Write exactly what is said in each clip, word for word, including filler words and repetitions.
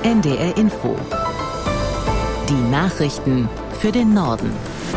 N D R Info. Die Nachrichten für den Norden.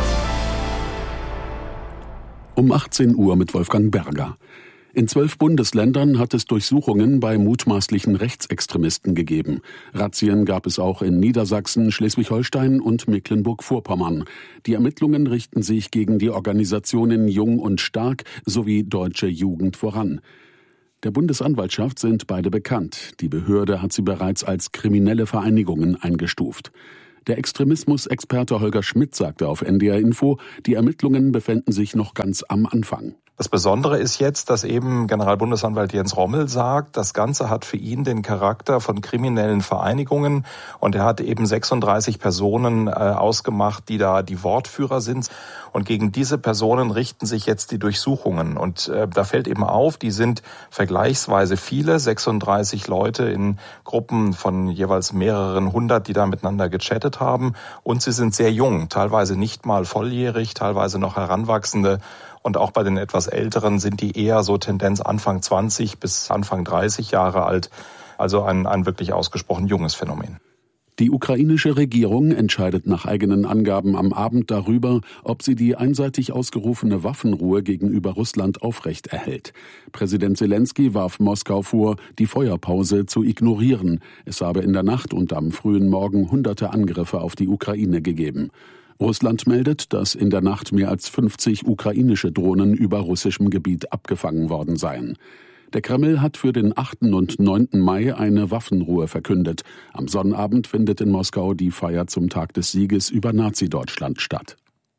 Um achtzehn Uhr mit Wolfgang Berger. In zwölf Bundesländern hat es Durchsuchungen bei mutmaßlichen Rechtsextremisten gegeben. Razzien gab es auch in Niedersachsen, Schleswig-Holstein und Mecklenburg-Vorpommern. Die Ermittlungen richten sich gegen die Organisationen Jung und Stark sowie Deutsche Jugend voran. Der Bundesanwaltschaft sind beide bekannt. Die Behörde hat sie bereits als kriminelle Vereinigungen eingestuft. Der Extremismusexperte Holger Schmidt sagte auf N D R Info, die Ermittlungen befänden sich noch ganz am Anfang. Das Besondere ist jetzt, dass eben Generalbundesanwalt Jens Rommel sagt, das Ganze hat für ihn den Charakter von kriminellen Vereinigungen und er hat eben sechsunddreißig Personen äh, ausgemacht, die da die Wortführer sind und gegen diese Personen richten sich jetzt die Durchsuchungen und äh, da fällt eben auf, die sind vergleichsweise viele, sechsunddreißig Leute in Gruppen von jeweils mehreren hundert, die da miteinander gechattet haben und sie sind sehr jung, teilweise nicht mal volljährig, teilweise noch Heranwachsende. Und auch bei den etwas Älteren sind die eher so Tendenz Anfang zwanzig bis Anfang dreißig Jahre alt. Also ein, ein wirklich ausgesprochen junges Phänomen. Die ukrainische Regierung entscheidet nach eigenen Angaben am Abend darüber, ob sie die einseitig ausgerufene Waffenruhe gegenüber Russland aufrechterhält. Präsident Selenskyj warf Moskau vor, die Feuerpause zu ignorieren. Es habe in der Nacht und am frühen Morgen hunderte Angriffe auf die Ukraine gegeben. Russland meldet, dass in der Nacht mehr als fünfzig ukrainische Drohnen über russischem Gebiet abgefangen worden seien. Der Kreml hat für den achten und neunten Mai eine Waffenruhe verkündet. Am Sonnabend findet in Moskau die Feier zum Tag des Sieges über Nazi-Deutschland statt.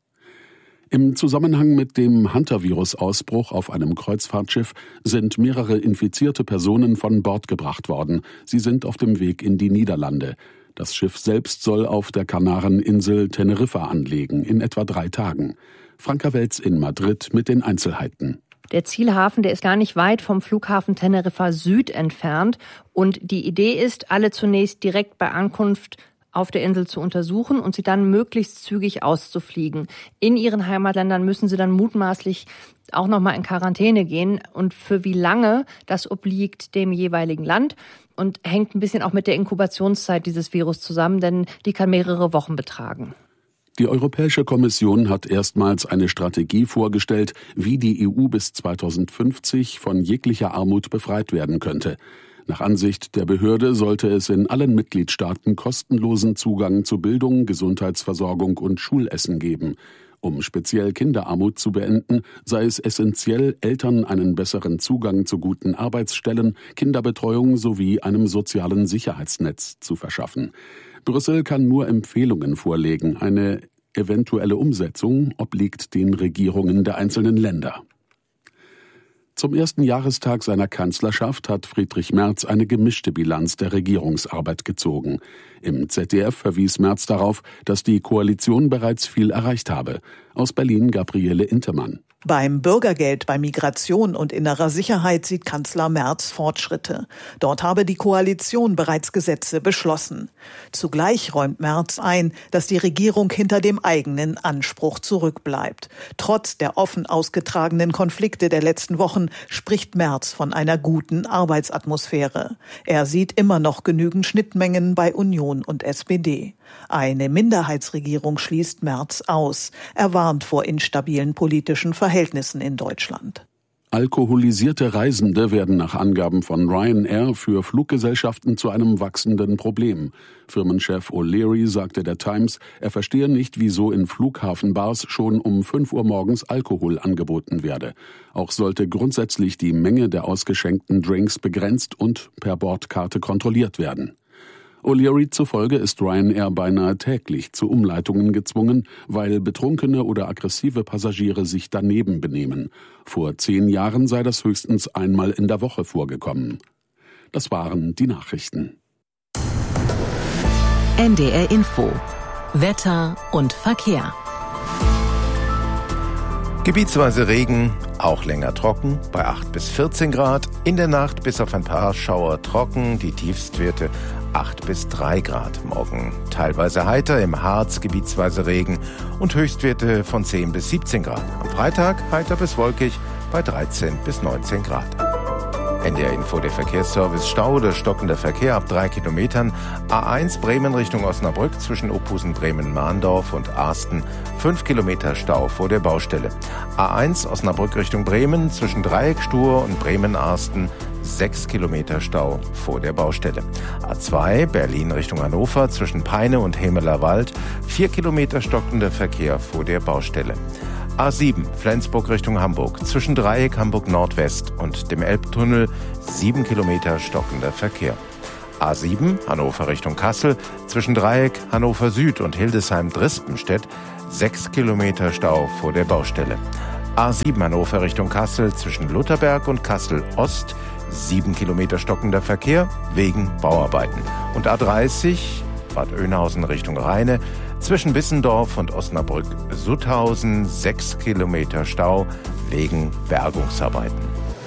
Im Zusammenhang mit dem Hantavirus-Ausbruch auf einem Kreuzfahrtschiff sind mehrere infizierte Personen von Bord gebracht worden. Sie sind auf dem Weg in die Niederlande. Das Schiff selbst soll auf der Kanareninsel Teneriffa anlegen, in etwa drei Tagen. Franka Welz in Madrid mit den Einzelheiten. Der Zielhafen, der ist gar nicht weit vom Flughafen Teneriffa Süd entfernt. Und die Idee ist, alle zunächst direkt bei Ankunft auf der Insel zu untersuchen und sie dann möglichst zügig auszufliegen. In ihren Heimatländern müssen sie dann mutmaßlich auch noch mal in Quarantäne gehen. Und für wie lange, das obliegt dem jeweiligen Land und hängt ein bisschen auch mit der Inkubationszeit dieses Virus zusammen, denn die kann mehrere Wochen betragen. Die Europäische Kommission hat erstmals eine Strategie vorgestellt, wie die E U bis zweitausendfünfzig von jeglicher Armut befreit werden könnte. Nach Ansicht der Behörde sollte es in allen Mitgliedstaaten kostenlosen Zugang zu Bildung, Gesundheitsversorgung und Schulessen geben. Um speziell Kinderarmut zu beenden, sei es essentiell, Eltern einen besseren Zugang zu guten Arbeitsstellen, Kinderbetreuung sowie einem sozialen Sicherheitsnetz zu verschaffen. Brüssel kann nur Empfehlungen vorlegen. Eine eventuelle Umsetzung obliegt den Regierungen der einzelnen Länder. Zum ersten Jahrestag seiner Kanzlerschaft hat Friedrich Merz eine gemischte Bilanz der Regierungsarbeit gezogen. Im Z D F verwies Merz darauf, dass die Koalition bereits viel erreicht habe. Aus Berlin Gabriele Intemann. Beim Bürgergeld, bei Migration und innerer Sicherheit sieht Kanzler Merz Fortschritte. Dort habe die Koalition bereits Gesetze beschlossen. Zugleich räumt Merz ein, dass die Regierung hinter dem eigenen Anspruch zurückbleibt. Trotz der offen ausgetragenen Konflikte der letzten Wochen spricht Merz von einer guten Arbeitsatmosphäre. Er sieht immer noch genügend Schnittmengen bei Union und S P D. Eine Minderheitsregierung schließt Merz aus. Er warnt vor instabilen politischen Verhältnissen in Deutschland. Alkoholisierte Reisende werden nach Angaben von Ryanair für Fluggesellschaften zu einem wachsenden Problem. Firmenchef O'Leary sagte der Times, er verstehe nicht, wieso in Flughafenbars schon um fünf Uhr morgens Alkohol angeboten werde. Auch sollte grundsätzlich die Menge der ausgeschenkten Drinks begrenzt und per Bordkarte kontrolliert werden. O'Leary zufolge ist Ryanair beinahe täglich zu Umleitungen gezwungen, weil betrunkene oder aggressive Passagiere sich daneben benehmen. Vor zehn Jahren sei das höchstens einmal in der Woche vorgekommen. Das waren die Nachrichten. N D R Info. Wetter und Verkehr. Gebietsweise Regen, auch länger trocken, bei acht bis vierzehn Grad. In der Nacht bis auf ein paar Schauer trocken, die Tiefstwerte acht bis drei Grad. Morgen teilweise heiter, im Harz gebietsweise Regen und Höchstwerte von zehn bis siebzehn Grad. Am Freitag heiter bis wolkig bei dreizehn bis neunzehn Grad. N D R Info, der Verkehrsservice. Stau oder stockender Verkehr ab drei Kilometern. A eins Bremen Richtung Osnabrück zwischen Opusen, Bremen-Mahndorf und Arsten. fünf Kilometer Stau vor der Baustelle. A eins Osnabrück Richtung Bremen zwischen Dreieckstuhr und Bremen-Arsten. sechs Kilometer Stau vor der Baustelle. A zwei Berlin Richtung Hannover zwischen Peine und Hemelerwald. vier Kilometer stockender Verkehr vor der Baustelle. A sieben Flensburg Richtung Hamburg zwischen Dreieck Hamburg Nordwest und dem Elbtunnel. sieben Kilometer stockender Verkehr. A sieben Hannover Richtung Kassel zwischen Dreieck Hannover Süd und Hildesheim Drispenstedt. sechs Kilometer Stau vor der Baustelle. A sieben Hannover Richtung Kassel zwischen Lutherberg und Kassel Ost. sieben Kilometer stockender Verkehr wegen Bauarbeiten. Und A dreißig Bad Oeynhausen Richtung Rheine zwischen Bissendorf und Osnabrück-Sutthausen. sechs Kilometer Stau wegen Bergungsarbeiten.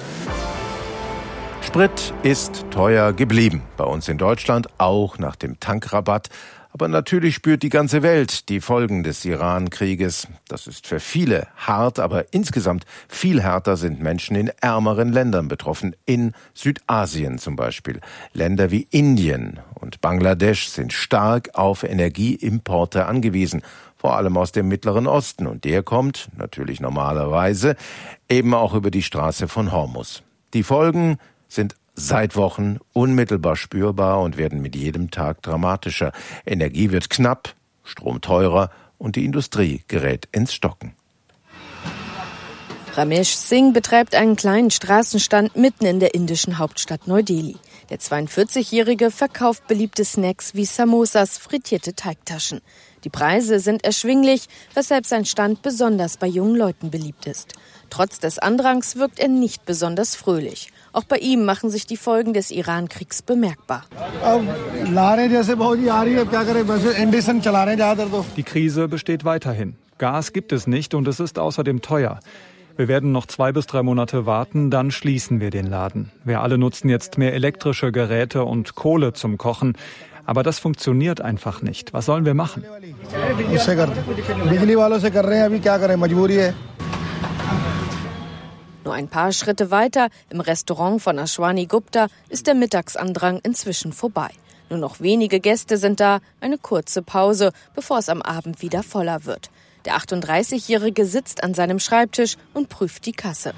Sprit ist teuer geblieben. Bei uns in Deutschland auch nach dem Tankrabatt. Aber natürlich spürt die ganze Welt die Folgen des Iran-Krieges. Das ist für viele hart, aber insgesamt viel härter sind Menschen in ärmeren Ländern betroffen. In Südasien zum Beispiel. Länder wie Indien und Bangladesch sind stark auf Energieimporte angewiesen. Vor allem aus dem Mittleren Osten. Und der kommt, natürlich normalerweise, eben auch über die Straße von Hormuz. Die Folgen sind seit Wochen unmittelbar spürbar und werden mit jedem Tag dramatischer. Energie wird knapp, Strom teurer und die Industrie gerät ins Stocken. Ramesh Singh betreibt einen kleinen Straßenstand mitten in der indischen Hauptstadt Neu-Delhi. Der zweiundvierzigjährige verkauft beliebte Snacks wie Samosas, frittierte Teigtaschen. Die Preise sind erschwinglich, weshalb sein Stand besonders bei jungen Leuten beliebt ist. Trotz des Andrangs wirkt er nicht besonders fröhlich. Auch bei ihm machen sich die Folgen des Iran-Kriegs bemerkbar. Die Krise besteht weiterhin. Gas gibt es nicht und es ist außerdem teuer. Wir werden noch zwei bis drei Monate warten, dann schließen wir den Laden. Wir alle nutzen jetzt mehr elektrische Geräte und Kohle zum Kochen. Aber das funktioniert einfach nicht. Was sollen wir machen? Nur ein paar Schritte weiter, im Restaurant von Ashwani Gupta, ist der Mittagsandrang inzwischen vorbei. Nur noch wenige Gäste sind da, eine kurze Pause, bevor es am Abend wieder voller wird. Der achtunddreißigjährige sitzt an seinem Schreibtisch und prüft die Kasse.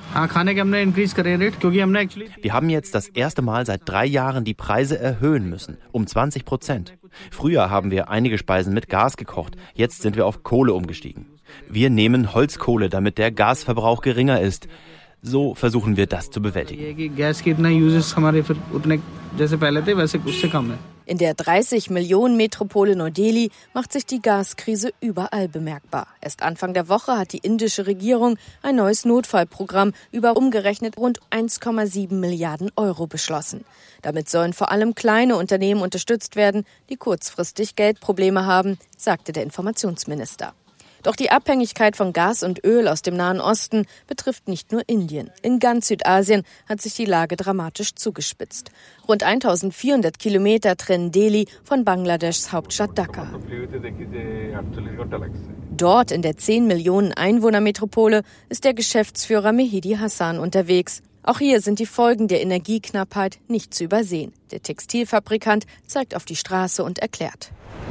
Wir haben jetzt das erste Mal seit drei Jahren die Preise erhöhen müssen, um zwanzig Prozent. Früher haben wir einige Speisen mit Gas gekocht, jetzt sind wir auf Kohle umgestiegen. Wir nehmen Holzkohle, damit der Gasverbrauch geringer ist. So versuchen wir das zu bewältigen. In der dreißig Millionen Metropole Neu-Delhi macht sich die Gaskrise überall bemerkbar. Erst Anfang der Woche hat die indische Regierung ein neues Notfallprogramm über umgerechnet rund eins Komma sieben Milliarden Euro beschlossen. Damit sollen vor allem kleine Unternehmen unterstützt werden, die kurzfristig Geldprobleme haben, sagte der Informationsminister. Doch die Abhängigkeit von Gas und Öl aus dem Nahen Osten betrifft nicht nur Indien. In ganz Südasien hat sich die Lage dramatisch zugespitzt. Rund eintausendvierhundert Kilometer trennen Delhi von Bangladeschs Hauptstadt Dhaka. Dort in der zehn Millionen Einwohner-Metropole ist der Geschäftsführer Mehdi Hassan unterwegs. Auch hier sind die Folgen der Energieknappheit nicht zu übersehen. Der Textilfabrikant zeigt auf die Straße und erklärt.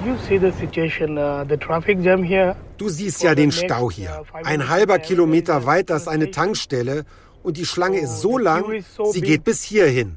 Du siehst ja den Stau hier. Ein halber Kilometer weiter ist eine Tankstelle und die Schlange ist so lang, sie geht bis hierhin.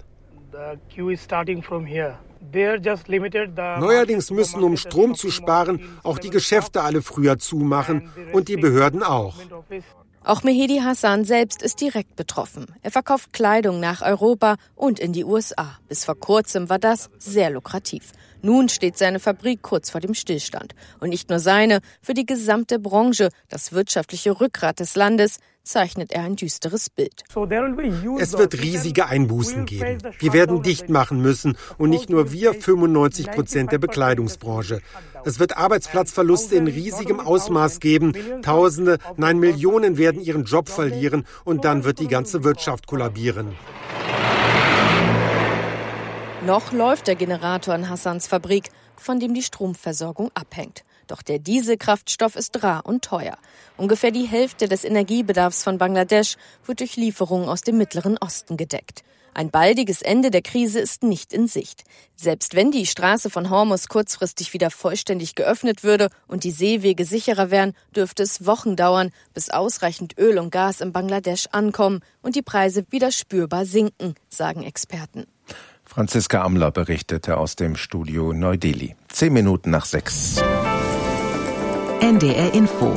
Neuerdings müssen, um Strom zu sparen, auch die Geschäfte alle früher zumachen und die Behörden auch. Auch Mehdi Hassan selbst ist direkt betroffen. Er verkauft Kleidung nach Europa und in die U S A. Bis vor kurzem war das sehr lukrativ. Nun steht seine Fabrik kurz vor dem Stillstand. Und nicht nur seine, für die gesamte Branche, das wirtschaftliche Rückgrat des Landes, zeichnet er ein düsteres Bild. Es wird riesige Einbußen geben. Wir werden dicht machen müssen und nicht nur wir, fünfundneunzig Prozent der Bekleidungsbranche. Es wird Arbeitsplatzverluste in riesigem Ausmaß geben. Tausende, nein Millionen werden ihren Job verlieren und dann wird die ganze Wirtschaft kollabieren. Noch läuft der Generator in Hassans Fabrik, von dem die Stromversorgung abhängt. Doch der Dieselkraftstoff ist rar und teuer. Ungefähr die Hälfte des Energiebedarfs von Bangladesch wird durch Lieferungen aus dem Mittleren Osten gedeckt. Ein baldiges Ende der Krise ist nicht in Sicht. Selbst wenn die Straße von Hormuz kurzfristig wieder vollständig geöffnet würde und die Seewege sicherer wären, dürfte es Wochen dauern, bis ausreichend Öl und Gas in Bangladesch ankommen und die Preise wieder spürbar sinken, sagen Experten. Franziska Amler berichtete aus dem Studio Neu-Delhi. Zehn Minuten nach sechs. N D R Info.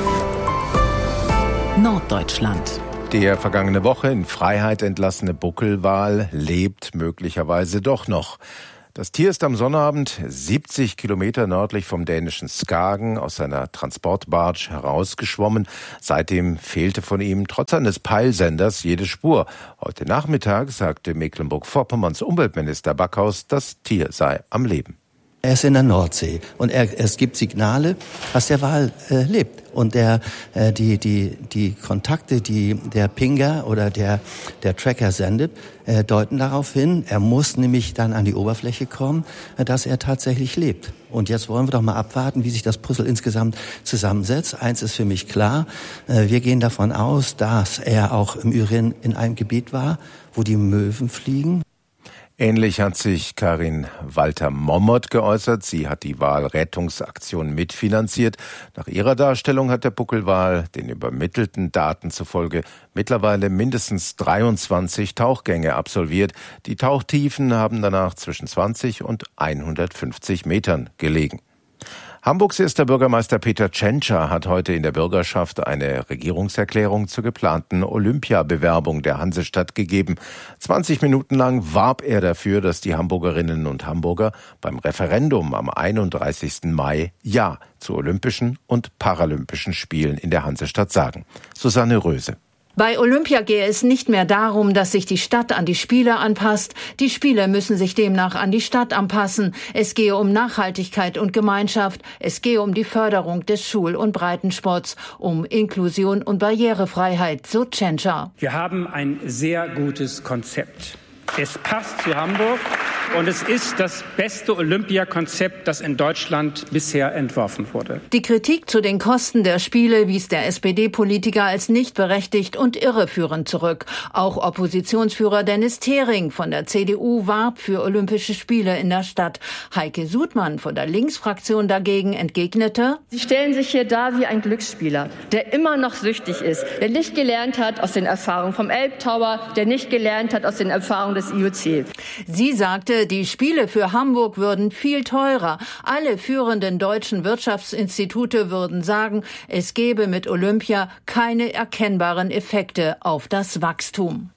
Norddeutschland. Der vergangene Woche in Freiheit entlassene Buckelwal lebt möglicherweise doch noch. Das Tier ist am Sonnabend siebzig Kilometer nördlich vom dänischen Skagen aus seiner Transportbarge herausgeschwommen. Seitdem fehlte von ihm trotz eines Peilsenders jede Spur. Heute Nachmittag sagte Mecklenburg-Vorpommerns Umweltminister Backhaus, das Tier sei am Leben. Er ist in der Nordsee und er, es gibt Signale, dass der Wal äh, lebt. Und der, äh, die, die, die Kontakte, die der Pinger oder der, der Tracker sendet, äh, deuten darauf hin, er muss nämlich dann an die Oberfläche kommen, äh, dass er tatsächlich lebt. Und jetzt wollen wir doch mal abwarten, wie sich das Puzzle insgesamt zusammensetzt. Eins ist für mich klar, äh, wir gehen davon aus, dass er auch im Übrigen in einem Gebiet war, wo die Möwen fliegen. Ähnlich hat sich Karin Walter-Mommert geäußert. Sie hat die Walrettungsaktion mitfinanziert. Nach ihrer Darstellung hat der Buckelwal den übermittelten Daten zufolge mittlerweile mindestens dreiundzwanzig Tauchgänge absolviert. Die Tauchtiefen haben danach zwischen zwanzig und hundertfünfzig Metern gelegen. Hamburgs erster Bürgermeister Peter Tschentscher hat heute in der Bürgerschaft eine Regierungserklärung zur geplanten Olympiabewerbung der Hansestadt gegeben. zwanzig Minuten lang warb er dafür, dass die Hamburgerinnen und Hamburger beim Referendum am einunddreißigsten Mai Ja zu Olympischen und Paralympischen Spielen in der Hansestadt sagen. Susanne Röse. Bei Olympia gehe es nicht mehr darum, dass sich die Stadt an die Spiele anpasst. Die Spieler müssen sich demnach an die Stadt anpassen. Es gehe um Nachhaltigkeit und Gemeinschaft. Es gehe um die Förderung des Schul- und Breitensports, um Inklusion und Barrierefreiheit, so Tschentscher. Wir haben ein sehr gutes Konzept. Es passt zu Hamburg und es ist das beste Olympiakonzept, das in Deutschland bisher entworfen wurde. Die Kritik zu den Kosten der Spiele wies der S P D-Politiker als nicht berechtigt und irreführend zurück. Auch Oppositionsführer Dennis Thering von der C D U warb für Olympische Spiele in der Stadt. Heike Sudmann von der Linksfraktion dagegen entgegnete: Sie stellen sich hier dar wie ein Glücksspieler, der immer noch süchtig ist, der nicht gelernt hat aus den Erfahrungen vom Elbtower, der nicht gelernt hat aus den Erfahrungen des I O C. Sie sagte, die Spiele für Hamburg würden viel teurer. Alle führenden deutschen Wirtschaftsinstitute würden sagen, es gebe mit Olympia keine erkennbaren Effekte auf das Wachstum.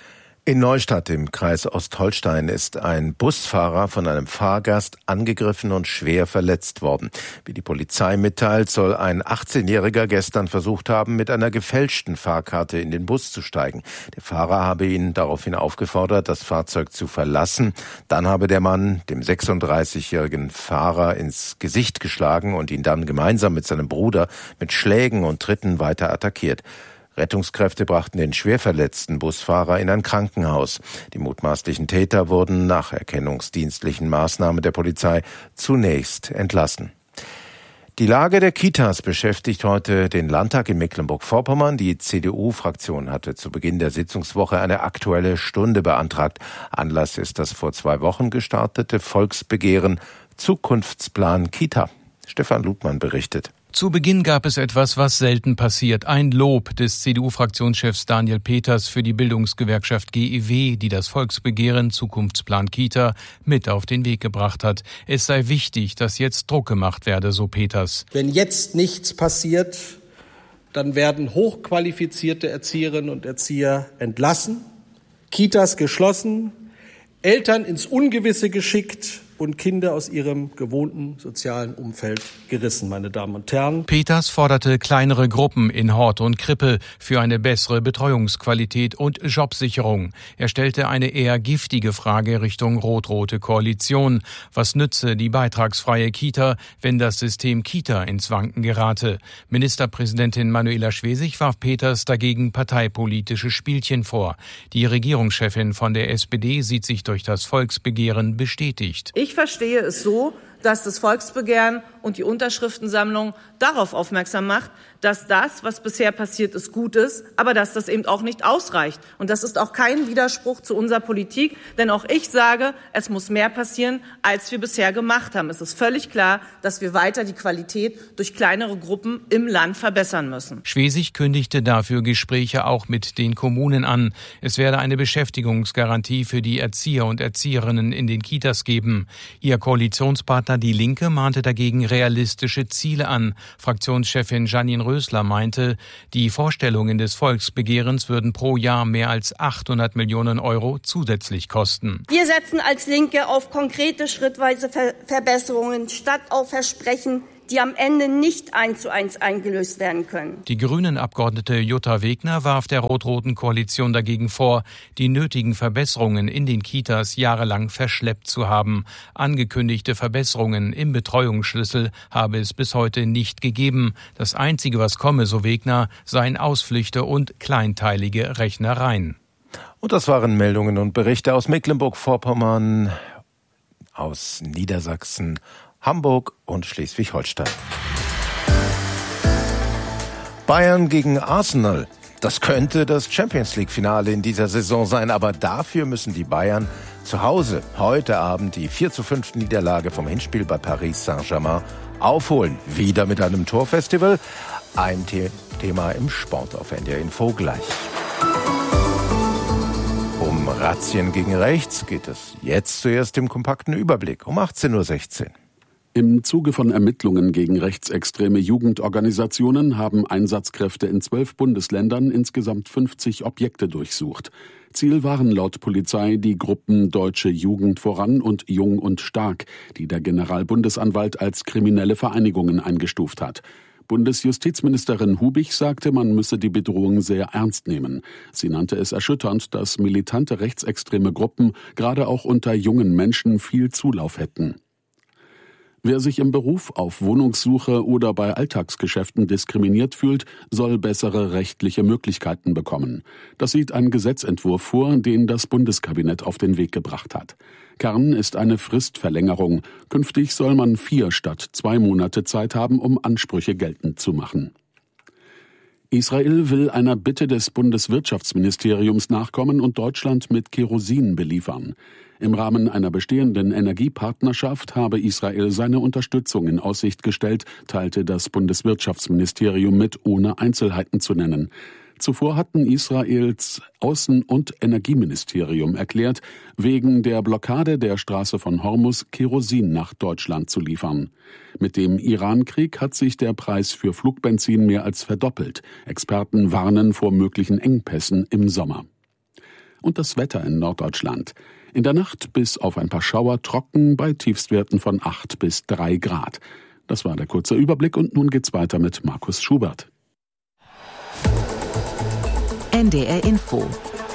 In Neustadt im Kreis Ostholstein ist ein Busfahrer von einem Fahrgast angegriffen und schwer verletzt worden. Wie die Polizei mitteilt, soll ein achtzehnjähriger gestern versucht haben, mit einer gefälschten Fahrkarte in den Bus zu steigen. Der Fahrer habe ihn daraufhin aufgefordert, das Fahrzeug zu verlassen. Dann habe der Mann dem sechsunddreißigjährigen Fahrer ins Gesicht geschlagen und ihn dann gemeinsam mit seinem Bruder mit Schlägen und Tritten weiter attackiert. Rettungskräfte brachten den schwer verletzten Busfahrer in ein Krankenhaus. Die mutmaßlichen Täter wurden nach erkennungsdienstlichen Maßnahmen der Polizei zunächst entlassen. Die Lage der Kitas beschäftigt heute den Landtag in Mecklenburg-Vorpommern. Die C D U-Fraktion hatte zu Beginn der Sitzungswoche eine Aktuelle Stunde beantragt. Anlass ist das vor zwei Wochen gestartete Volksbegehren Zukunftsplan Kita. Stefan Ludmann berichtet. Zu Beginn gab es etwas, was selten passiert. Ein Lob des C D U-Fraktionschefs Daniel Peters für die Bildungsgewerkschaft G E W, die das Volksbegehren Zukunftsplan Kita mit auf den Weg gebracht hat. Es sei wichtig, dass jetzt Druck gemacht werde, so Peters. Wenn jetzt nichts passiert, dann werden hochqualifizierte Erzieherinnen und Erzieher entlassen, Kitas geschlossen, Eltern ins Ungewisse geschickt und Kinder aus ihrem gewohnten sozialen Umfeld gerissen, meine Damen und Herren. Peters forderte kleinere Gruppen in Hort und Krippe für eine bessere Betreuungsqualität und Jobsicherung. Er stellte eine eher giftige Frage Richtung rot-rote Koalition. Was nütze die beitragsfreie Kita, wenn das System Kita ins Wanken gerate? Ministerpräsidentin Manuela Schwesig warf Peters dagegen parteipolitische Spielchen vor. Die Regierungschefin von der S P D sieht sich durch das Volksbegehren bestätigt. Ich verstehe es so, dass das Volksbegehren und die Unterschriftensammlung darauf aufmerksam macht, dass das, was bisher passiert ist, gut ist, aber dass das eben auch nicht ausreicht. Und das ist auch kein Widerspruch zu unserer Politik, denn auch ich sage, es muss mehr passieren, als wir bisher gemacht haben. Es ist völlig klar, dass wir weiter die Qualität durch kleinere Gruppen im Land verbessern müssen. Schwesig kündigte dafür Gespräche auch mit den Kommunen an. Es werde eine Beschäftigungsgarantie für die Erzieher und Erzieherinnen in den Kitas geben. Ihr Koalitionspartner Die Linke mahnte dagegen realistische Ziele an. Fraktionschefin Janine Rösler meinte, die Vorstellungen des Volksbegehrens würden pro Jahr mehr als achthundert Millionen Euro zusätzlich kosten. Wir setzen als Linke auf konkrete schrittweise Ver- Verbesserungen statt auf Versprechen, die am Ende nicht eins zu eins eingelöst werden können. Die Grünen-Abgeordnete Jutta Wegner warf der rot-roten Koalition dagegen vor, die nötigen Verbesserungen in den Kitas jahrelang verschleppt zu haben. Angekündigte Verbesserungen im Betreuungsschlüssel habe es bis heute nicht gegeben. Das Einzige, was komme, so Wegner, seien Ausflüchte und kleinteilige Rechnereien. Und das waren Meldungen und Berichte aus Mecklenburg-Vorpommern, aus Niedersachsen, Hamburg und Schleswig-Holstein. Bayern gegen Arsenal. Das könnte das Champions-League-Finale in dieser Saison sein, aber dafür müssen die Bayern zu Hause heute Abend die vier zu fünf Niederlage vom Hinspiel bei Paris Saint-Germain aufholen. Wieder mit einem Torfestival. Ein The- Thema im Sport auf N D R Info gleich. Um Razzien gegen rechts geht es jetzt zuerst im kompakten Überblick um achtzehn Uhr sechzehn. Im Zuge von Ermittlungen gegen rechtsextreme Jugendorganisationen haben Einsatzkräfte in zwölf Bundesländern insgesamt fünfzig Objekte durchsucht. Ziel waren laut Polizei die Gruppen Deutsche Jugend voran und Jung und Stark, die der Generalbundesanwalt als kriminelle Vereinigungen eingestuft hat. Bundesjustizministerin Hubich sagte, man müsse die Bedrohung sehr ernst nehmen. Sie nannte es erschütternd, dass militante rechtsextreme Gruppen gerade auch unter jungen Menschen viel Zulauf hätten. Wer sich im Beruf, auf Wohnungssuche oder bei Alltagsgeschäften diskriminiert fühlt, soll bessere rechtliche Möglichkeiten bekommen. Das sieht ein Gesetzentwurf vor, den das Bundeskabinett auf den Weg gebracht hat. Kern ist eine Fristverlängerung. Künftig soll man vier statt zwei Monate Zeit haben, um Ansprüche geltend zu machen. Israel will einer Bitte des Bundeswirtschaftsministeriums nachkommen und Deutschland mit Kerosin beliefern. Im Rahmen einer bestehenden Energiepartnerschaft habe Israel seine Unterstützung in Aussicht gestellt, teilte das Bundeswirtschaftsministerium mit, ohne Einzelheiten zu nennen. Zuvor hatten Israels Außen- und Energieministerium erklärt, wegen der Blockade der Straße von Hormuz Kerosin nach Deutschland zu liefern. Mit dem Iran-Krieg hat sich der Preis für Flugbenzin mehr als verdoppelt. Experten warnen vor möglichen Engpässen im Sommer. Und das Wetter in Norddeutschland. In der Nacht bis auf ein paar Schauer trocken bei Tiefstwerten von acht bis drei Grad. Das war der kurze Überblick und nun geht's weiter mit Markus Schubert. N D R Info.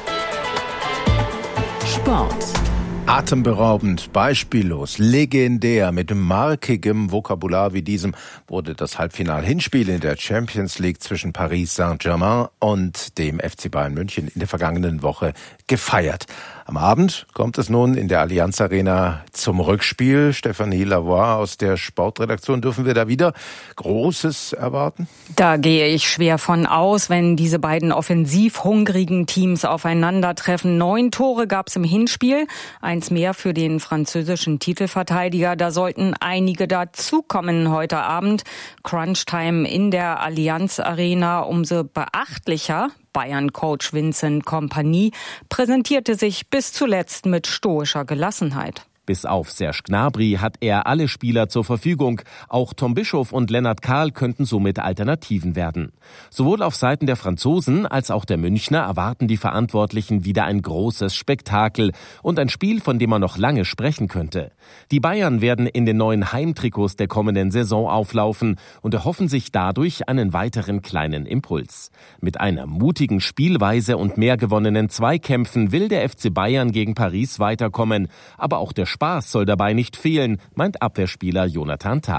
Sport. Atemberaubend, beispiellos, legendär, mit markigem Vokabular wie diesem wurde das Halbfinal-Hinspiel in der Champions League zwischen Paris Saint-Germain und dem F C Bayern München in der vergangenen Woche gefeiert. Am Abend kommt es nun in der Allianz Arena zum Rückspiel. Stefanie Lavoie aus der Sportredaktion, dürfen wir da wieder Großes erwarten? Da gehe ich schwer von aus, wenn diese beiden offensiv hungrigen Teams aufeinandertreffen. Neun Tore gab es im Hinspiel, eins mehr für den französischen Titelverteidiger. Da sollten einige dazukommen heute Abend. Crunchtime in der Allianz Arena, umso beachtlicher. Bayern-Coach Vincent Kompany präsentierte sich bis zuletzt mit stoischer Gelassenheit. Bis auf Serge Gnabry hat er alle Spieler zur Verfügung. Auch Tom Bischof und Lennart Kahl könnten somit Alternativen werden. Sowohl auf Seiten der Franzosen als auch der Münchner erwarten die Verantwortlichen wieder ein großes Spektakel und ein Spiel, von dem man noch lange sprechen könnte. Die Bayern werden in den neuen Heimtrikots der kommenden Saison auflaufen und erhoffen sich dadurch einen weiteren kleinen Impuls. Mit einer mutigen Spielweise und mehr gewonnenen Zweikämpfen will der F C Bayern gegen Paris weiterkommen, aber auch der Spaß soll dabei nicht fehlen, meint Abwehrspieler Jonathan Tah.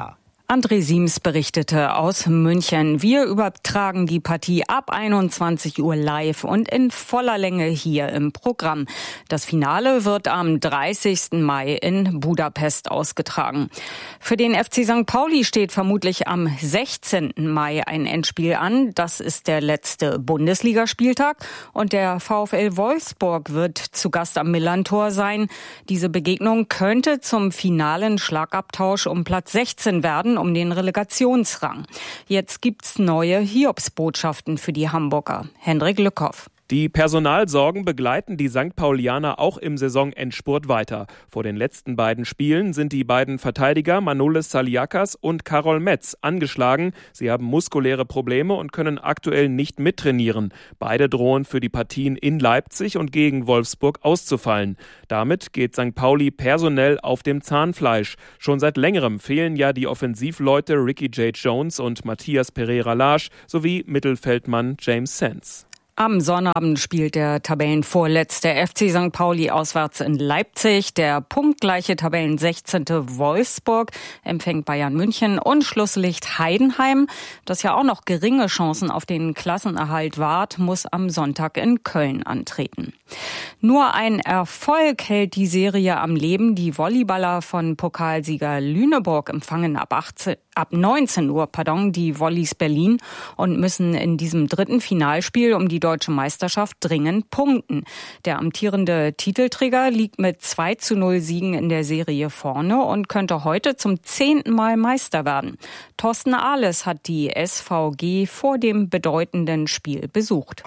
André Siems berichtete aus München. Wir übertragen die Partie ab einundzwanzig Uhr live und in voller Länge hier im Programm. Das Finale wird am dreißigsten Mai in Budapest ausgetragen. Für den F C Sankt Pauli steht vermutlich am sechzehnten Mai ein Endspiel an. Das ist der letzte Bundesligaspieltag und der VfL Wolfsburg wird zu Gast am Millerntor sein. Diese Begegnung könnte zum finalen Schlagabtausch um Platz sechzehn werden, um den Relegationsrang. Jetzt gibt's neue Hiobsbotschaften für die Hamburger. Hendrik Lückhoff. Die Personalsorgen begleiten die Sankt Paulianer auch im Saisonendspurt weiter. Vor den letzten beiden Spielen sind die beiden Verteidiger Manolis Saliakas und Karol Metz angeschlagen. Sie haben muskuläre Probleme und können aktuell nicht mittrainieren. Beide drohen für die Partien in Leipzig und gegen Wolfsburg auszufallen. Damit geht Sankt Pauli personell auf dem Zahnfleisch. Schon seit längerem fehlen ja die Offensivleute Ricky J. Jones und Matthias Pereira-Lage sowie Mittelfeldmann James Sands. Am Sonnabend spielt der Tabellenvorletzte F C Sankt Pauli auswärts in Leipzig. Der punktgleiche Tabellensechzehnte Wolfsburg empfängt Bayern München und Schlusslicht Heidenheim, das ja auch noch geringe Chancen auf den Klassenerhalt wahrt, muss am Sonntag in Köln antreten. Nur ein Erfolg hält die Serie am Leben. Die Volleyballer von Pokalsieger Lüneburg empfangen ab achtzehn, ab neunzehn Uhr, pardon, die Volleys Berlin und müssen in diesem dritten Finalspiel um die deutsche Meisterschaft dringend punkten. Der amtierende Titelträger liegt mit zwei zu null Siegen in der Serie vorne und könnte heute zum zehnten Mal Meister werden. Thorsten Ahles hat die S V G vor dem bedeutenden Spiel besucht.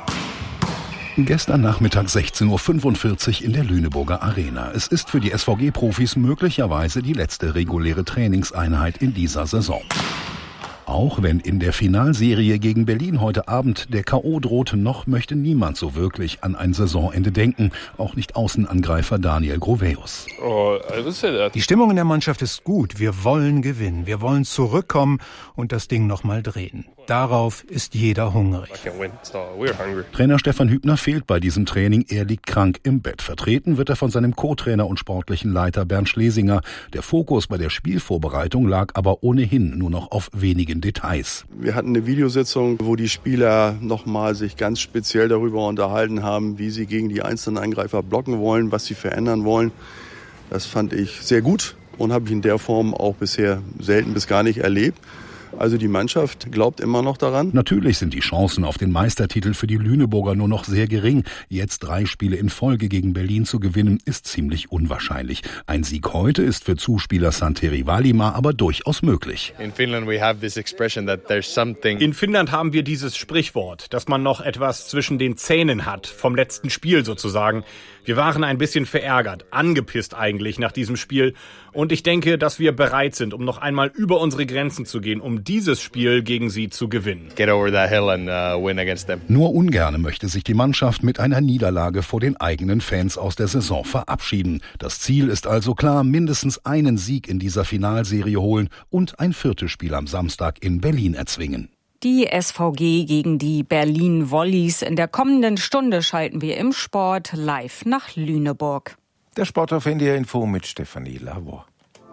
Gestern Nachmittag sechzehn Uhr fünfundvierzig in der Lüneburger Arena. Es ist für die S V G-Profis möglicherweise die letzte reguläre Trainingseinheit in dieser Saison. Auch wenn in der Finalserie gegen Berlin heute Abend der K O droht, noch möchte niemand so wirklich an ein Saisonende denken. Auch nicht Außenangreifer Daniel Groveus. Die Stimmung in der Mannschaft ist gut. Wir wollen gewinnen. Wir wollen zurückkommen und das Ding nochmal drehen. Darauf ist jeder hungrig. Trainer Stefan Hübner fehlt bei diesem Training. Er liegt krank im Bett. Vertreten wird er von seinem Co-Trainer und sportlichen Leiter Bernd Schlesinger. Der Fokus bei der Spielvorbereitung lag aber ohnehin nur noch auf wenigen Details. Wir hatten eine Videositzung, wo die Spieler nochmal sich ganz speziell darüber unterhalten haben, wie sie gegen die einzelnen Angreifer blocken wollen, was sie verändern wollen. Das fand ich sehr gut und habe ich in der Form auch bisher selten bis gar nicht erlebt. Also die Mannschaft glaubt immer noch daran. Natürlich sind die Chancen auf den Meistertitel für die Lüneburger nur noch sehr gering. Jetzt drei Spiele in Folge gegen Berlin zu gewinnen, ist ziemlich unwahrscheinlich. Ein Sieg heute ist für Zuspieler Santeri Valima aber durchaus möglich. In Finnland haben wir dieses Sprichwort, dass man noch etwas zwischen den Zähnen hat, vom letzten Spiel sozusagen. Wir waren ein bisschen verärgert, angepisst eigentlich nach diesem Spiel. Und ich denke, dass wir bereit sind, um noch einmal über unsere Grenzen zu gehen, um dieses Spiel gegen sie zu gewinnen. Get over that hill and, uh, win against them. Nur ungerne möchte sich die Mannschaft mit einer Niederlage vor den eigenen Fans aus der Saison verabschieden. Das Ziel ist also klar, mindestens einen Sieg in dieser Finalserie holen und ein viertes Spiel am Samstag in Berlin erzwingen. Die S V G gegen die Berlin Volleys. In der kommenden Stunde schalten wir im Sport live nach Lüneburg. Der Sport auf N D R Info mit Stefanie Lavor.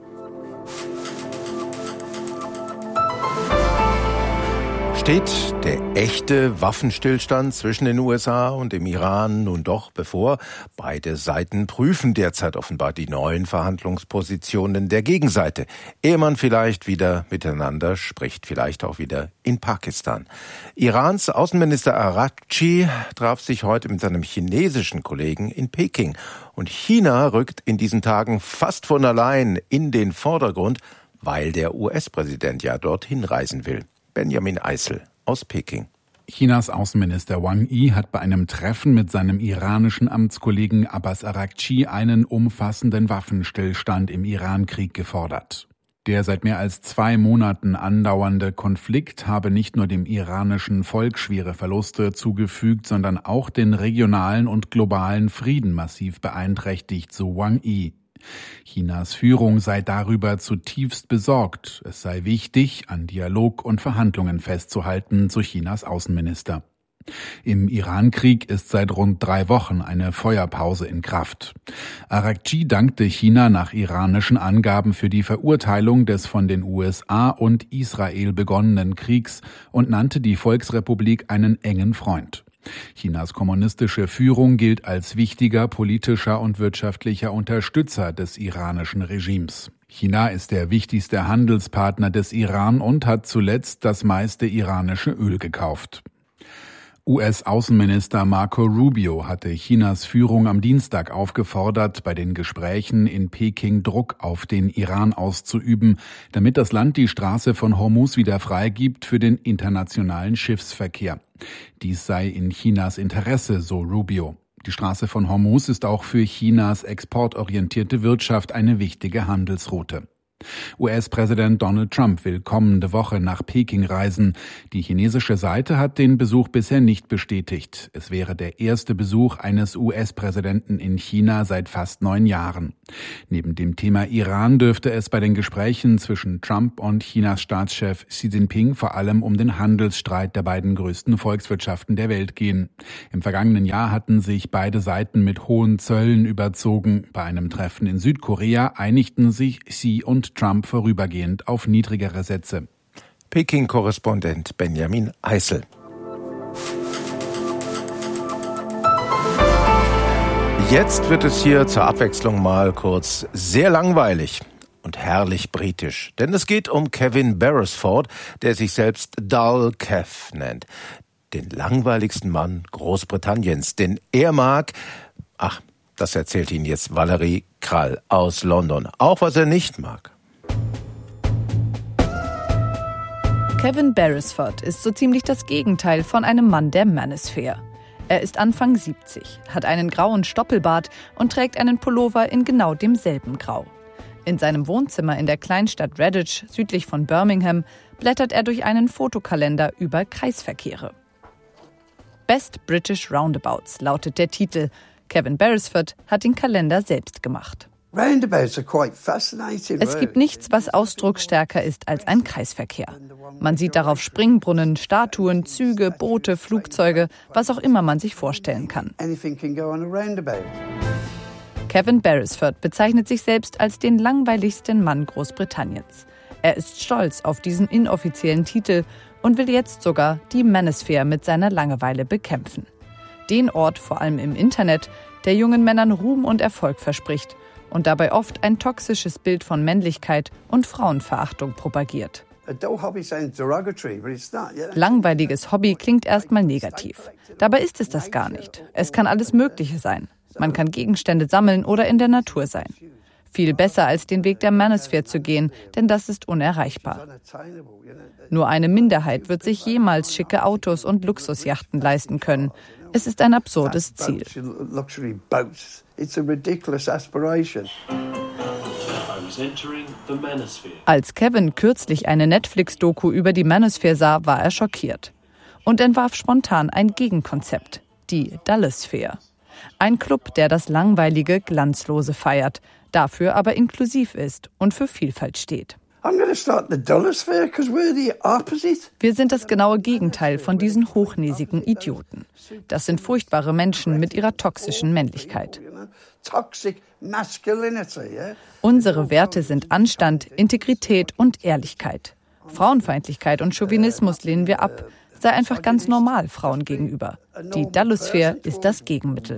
Steht der echte Waffenstillstand zwischen den U S A und dem Iran nun doch bevor? Beide Seiten prüfen derzeit offenbar die neuen Verhandlungspositionen der Gegenseite. Ehe man vielleicht wieder miteinander spricht, vielleicht auch wieder in Pakistan. Irans Außenminister Araghchi traf sich heute mit seinem chinesischen Kollegen in Peking. Und China rückt in diesen Tagen fast von allein in den Vordergrund, weil der U S-Präsident ja dorthin reisen will. Benjamin Eisel aus Peking. Chinas Außenminister Wang Yi hat bei einem Treffen mit seinem iranischen Amtskollegen Abbas Araghchi einen umfassenden Waffenstillstand im Iran-Krieg gefordert. Der seit mehr als zwei Monaten andauernde Konflikt habe nicht nur dem iranischen Volk schwere Verluste zugefügt, sondern auch den regionalen und globalen Frieden massiv beeinträchtigt, so Wang Yi. Chinas Führung sei darüber zutiefst besorgt. Es sei wichtig, an Dialog und Verhandlungen festzuhalten, so Chinas Außenminister. Im Irankrieg ist seit rund drei Wochen eine Feuerpause in Kraft. Araghchi dankte China nach iranischen Angaben für die Verurteilung des von den U S A und Israel begonnenen Kriegs und nannte die Volksrepublik einen engen Freund. Chinas kommunistische Führung gilt als wichtiger politischer und wirtschaftlicher Unterstützer des iranischen Regimes. China ist der wichtigste Handelspartner des Iran und hat zuletzt das meiste iranische Öl gekauft. U S-Außenminister Marco Rubio hatte Chinas Führung am Dienstag aufgefordert, bei den Gesprächen in Peking Druck auf den Iran auszuüben, damit das Land die Straße von Hormuz wieder freigibt für den internationalen Schiffsverkehr. Dies sei in Chinas Interesse, so Rubio. Die Straße von Hormuz ist auch für Chinas exportorientierte Wirtschaft eine wichtige Handelsroute. U S-Präsident Donald Trump will kommende Woche nach Peking reisen. Die chinesische Seite hat den Besuch bisher nicht bestätigt. Es wäre der erste Besuch eines U S-Präsidenten in China seit fast neun Jahren. Neben dem Thema Iran dürfte es bei den Gesprächen zwischen Trump und Chinas Staatschef Xi Jinping vor allem um den Handelsstreit der beiden größten Volkswirtschaften der Welt gehen. Im vergangenen Jahr hatten sich beide Seiten mit hohen Zöllen überzogen. Bei einem Treffen in Südkorea einigten sich Xi und Trump vorübergehend auf niedrigere Sätze. Peking-Korrespondent Benjamin Eisel. Jetzt wird es hier zur Abwechslung mal kurz sehr langweilig und herrlich britisch. Denn es geht um Kevin Beresford, der sich selbst Dull Kev nennt. Den langweiligsten Mann Großbritanniens. Denn er mag, ach, das erzählt Ihnen jetzt Valerie Krall aus London. Auch was er nicht mag. Kevin Beresford ist so ziemlich das Gegenteil von einem Mann der Manosphere. Er ist Anfang siebzig, hat einen grauen Stoppelbart und trägt einen Pullover in genau demselben Grau. In seinem Wohnzimmer in der Kleinstadt Redditch, südlich von Birmingham, blättert er durch einen Fotokalender über Kreisverkehre. Best British Roundabouts lautet der Titel. Kevin Beresford hat den Kalender selbst gemacht. Es gibt nichts, was ausdrucksstärker ist als ein Kreisverkehr. Man sieht darauf Springbrunnen, Statuen, Züge, Boote, Flugzeuge, was auch immer man sich vorstellen kann. Kevin Beresford bezeichnet sich selbst als den langweiligsten Mann Großbritanniens. Er ist stolz auf diesen inoffiziellen Titel und will jetzt sogar die Manosphere mit seiner Langeweile bekämpfen. Den Ort, vor allem im Internet, der jungen Männern Ruhm und Erfolg verspricht und dabei oft ein toxisches Bild von Männlichkeit und Frauenverachtung propagiert. Langweiliges Hobby klingt erstmal negativ. Dabei ist es das gar nicht. Es kann alles Mögliche sein. Man kann Gegenstände sammeln oder in der Natur sein. Viel besser als den Weg der Manosphere zu gehen, denn das ist unerreichbar. Nur eine Minderheit wird sich jemals schicke Autos und Luxusjachten leisten können. Es ist ein absurdes Ziel. Als Kevin kürzlich eine Netflix-Doku über die Manosphere sah, war er schockiert und entwarf spontan ein Gegenkonzept, die Dullosphere. Ein Club, der das Langweilige, Glanzlose feiert, dafür aber inklusiv ist und für Vielfalt steht. Wir sind das genaue Gegenteil von diesen hochnäsigen Idioten. Das sind furchtbare Menschen mit ihrer toxischen Männlichkeit. Unsere Werte sind Anstand, Integrität und Ehrlichkeit. Frauenfeindlichkeit und Chauvinismus lehnen wir ab. Sei einfach ganz normal Frauen gegenüber. Die Dullosphere ist das Gegenmittel.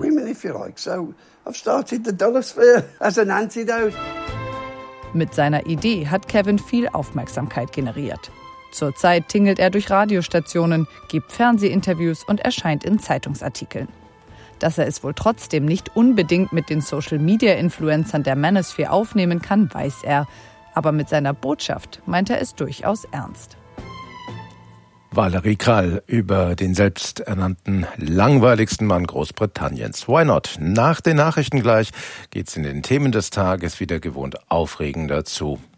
Mit seiner Idee hat Kevin viel Aufmerksamkeit generiert. Zurzeit tingelt er durch Radiostationen, gibt Fernsehinterviews und erscheint in Zeitungsartikeln. Dass er es wohl trotzdem nicht unbedingt mit den Social-Media-Influencern der Manosphere aufnehmen kann, weiß er. Aber mit seiner Botschaft meint er es durchaus ernst. Valerie Krall über den selbsternannten langweiligsten Mann Großbritanniens. Why not? Nach den Nachrichten gleich geht's in den Themen des Tages wieder gewohnt aufregender zu.